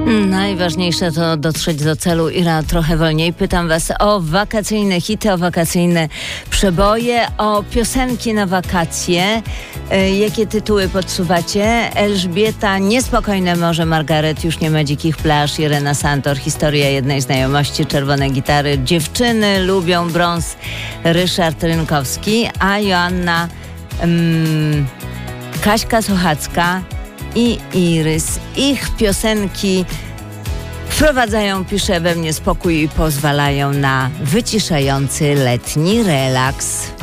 Najważniejsze to dotrzeć do celu. Ira, trochę wolniej. Pytam was o wakacyjne hity, o wakacyjne przeboje, o piosenki na wakacje. Jakie tytuły podsuwacie? Elżbieta, Niespokojne morze, Margaret, Już nie ma dzikich plaż, Irena Santor, Historia jednej znajomości, Czerwone gitary, Dziewczyny lubią brąz, Ryszard Rynkowski, a Joanna Kaśka Sochacka i Irys. Ich piosenki wprowadzają, pisze, we mnie spokój i pozwalają na wyciszający letni relaks.